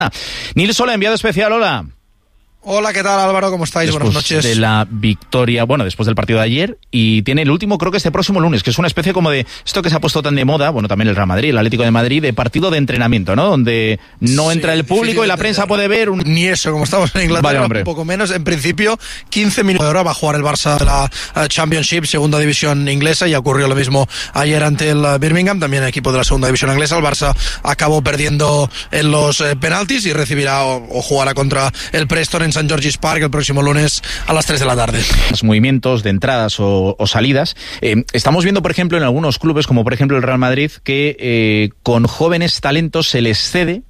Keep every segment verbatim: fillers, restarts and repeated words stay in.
Nil Sola, enviado especial, hola. Hola, ¿qué tal, Álvaro? ¿Cómo estáis? Después Buenas noches. de la victoria, bueno, después del partido de ayer, y tiene el último, creo que este próximo lunes, que es una especie como de, esto que se ha puesto tan de moda, bueno, también el Real Madrid, el Atlético de Madrid, de partido de entrenamiento, ¿no? Donde no sí, entra el público y la prensa puede ver un... Ni eso, como estamos en Inglaterra, vale, un poco menos. En principio, quince minutos de hora va a jugar el Barça de la Championship, segunda división inglesa, y ocurrió lo mismo ayer ante el Birmingham, también el equipo de la segunda división inglesa. El Barça acabó perdiendo en los eh, penaltis y recibirá o, o jugará contra el Preston en Saint George's Park el próximo lunes a las tres de la tarde. Los movimientos de entradas o, o salidas. Eh, estamos viendo, por ejemplo, en algunos clubes, como por ejemplo el Real Madrid, que eh, con jóvenes talentos se les cede,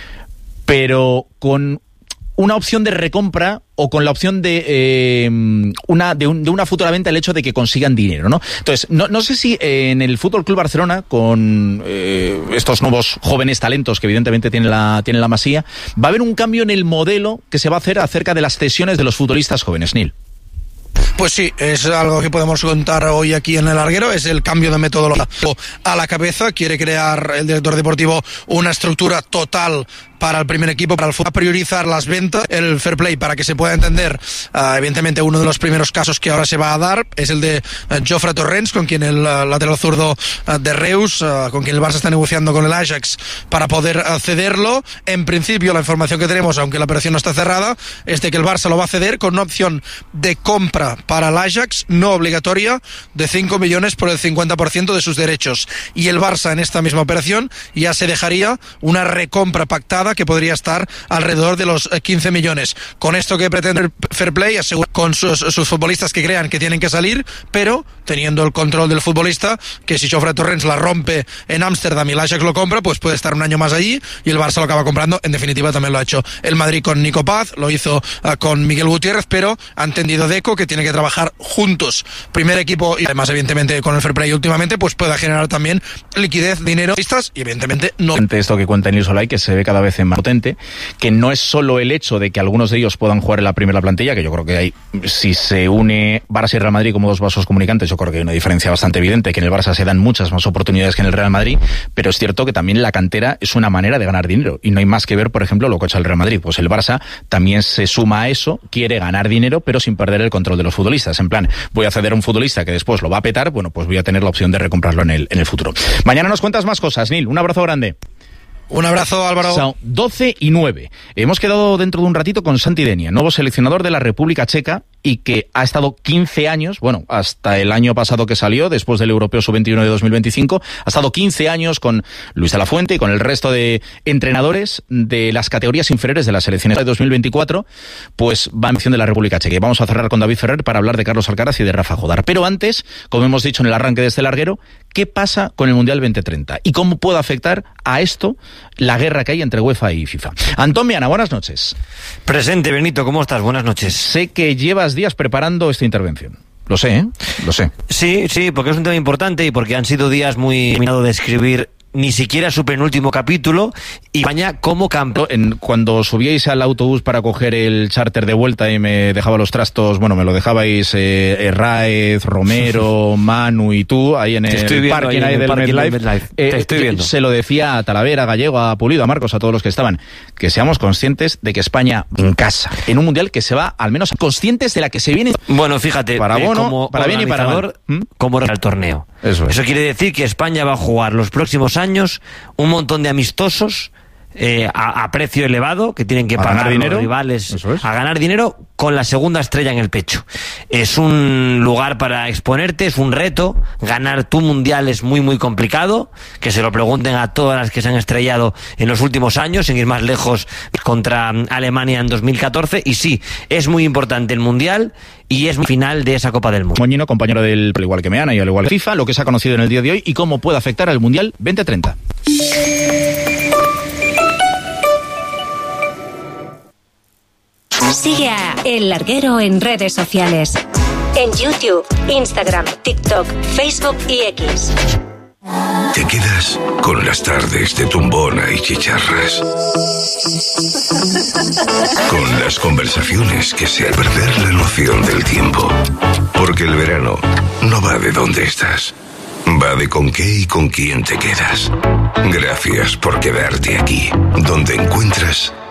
pero con una opción de recompra o con la opción de eh, una de, un, de una futura venta, el hecho de que consigan dinero, ¿no? Entonces, no, no sé si en el Fútbol Club Barcelona, con eh, estos nuevos jóvenes talentos que evidentemente tiene la, tiene la Masía, va a haber un cambio en el modelo que se va a hacer acerca de las cesiones de los futbolistas jóvenes, Nil. Pues sí, es algo que podemos contar hoy aquí en el Larguero, es el cambio de metodología a la cabeza. Quiere crear el director deportivo una estructura total para el primer equipo, para el fútbol, priorizar las ventas, el fair play, para que se pueda entender. Uh, evidentemente, uno de los primeros casos que ahora se va a dar es el de uh, Jofre Torrents, con quien el uh, lateral zurdo uh, de Reus, uh, con quien el Barça está negociando con el Ajax para poder uh, cederlo. En principio, la información que tenemos, aunque la operación no está cerrada, es de que el Barça lo va a ceder con una opción de compra para el Ajax, no obligatoria, de cinco millones por el cincuenta por ciento de sus derechos. Y el Barça, en esta misma operación, ya se dejaría una recompra pactada que podría estar alrededor de los quince millones. Con esto que pretende el fair play, asegurar con sus, sus futbolistas que crean que tienen que salir, pero teniendo el control del futbolista, que si Jofre Torrents la rompe en Ámsterdam y el Ajax lo compra, pues puede estar un año más allí y el Barça lo acaba comprando. En definitiva, también lo ha hecho el Madrid con Nico Paz, lo hizo uh, con Miguel Gutiérrez, pero ha entendido Deco que tiene que trabajar juntos, primer equipo, y además evidentemente con el fair play últimamente, pues pueda generar también liquidez, dinero, y evidentemente no. Ante esto que cuenta Nil Solay, que se ve cada vez más potente, que no es solo el hecho de que algunos de ellos puedan jugar en la primera plantilla, que yo creo que hay, si se une Barça y Real Madrid como dos vasos comunicantes, yo creo que hay una diferencia bastante evidente, que en el Barça se dan muchas más oportunidades que en el Real Madrid, pero es cierto que también la cantera es una manera de ganar dinero, y no hay más que ver, por ejemplo, lo que ha hecho el Real Madrid. Pues el Barça también se suma a eso, quiere ganar dinero, pero sin perder el control de los futbolistas. En plan, voy a ceder a un futbolista que después lo va a petar, bueno, pues voy a tener la opción de recomprarlo en el, en el futuro. Mañana nos cuentas más cosas, Nil. Un abrazo grande. Un abrazo, Álvaro. Son doce y nueve. Hemos quedado dentro de un ratito con Santi Denia, nuevo seleccionador de la República Checa, y que ha estado quince años, bueno, hasta el año pasado que salió, después del Europeo sub veintiuno de dos mil veinticinco, ha estado quince años con Luis de la Fuente y con el resto de entrenadores de las categorías inferiores de las selecciones de dos mil veinticuatro, pues va en acción de la República Checa. Y vamos a cerrar con David Ferrer para hablar de Carlos Alcaraz y de Rafa Jodar. Pero antes, como hemos dicho en el arranque de este larguero, ¿qué pasa con el Mundial veinte treinta? ¿Y cómo puede afectar a esto la guerra que hay entre UEFA y FIFA? Antón Viana, buenas noches. Presente, Benito, ¿cómo estás? Buenas noches. Sé que llevas días preparando esta intervención. Lo sé, ¿eh? Lo sé. Sí, sí, porque es un tema importante y porque han sido días muy terminados de escribir ni siquiera su penúltimo capítulo, y España como campeón. En, cuando subíais al autobús para coger el charter de vuelta y me dejaba los trastos, bueno, me lo dejabais eh, Herráez, Romero, Manu y tú, ahí en el parking ahí del MetLife. Eh, Te estoy viendo. Se lo decía a Talavera, a Gallego, a Pulido, a Marcos, a todos los que estaban, que seamos conscientes de que España en casa, en un mundial que se va, al menos conscientes de la que se viene. Bueno, fíjate, para bueno, eh, como para bien y para mal. ¿Mm? Como el torneo. Eso es. Eso quiere decir que España va a jugar los próximos años un montón de amistosos eh, a, a precio elevado, que tienen que a pagar ganar dinero, los rivales eso es. a ganar dinero con la segunda estrella en el pecho. Es un lugar para exponerte, es un reto. Ganar tu mundial es muy muy complicado, que se lo pregunten a todas las que se han estrellado en los últimos años, sin ir más lejos, contra Alemania en dos mil catorce. Y sí, es muy importante el mundial y es final de esa Copa del Mundo. Moñino, compañero del, al igual que Meana y al igual que FIFA, lo que se ha conocido en el día de hoy y cómo puede afectar al mundial veinte treinta. Sigue a El Larguero en redes sociales. En YouTube, Instagram, TikTok, Facebook y X. Te quedas con las tardes de tumbona y chicharras. Con las conversaciones que se hacen perder la noción del tiempo. Porque el verano no va de dónde estás. Va de con qué y con quién te quedas. Gracias por quedarte aquí, donde encuentras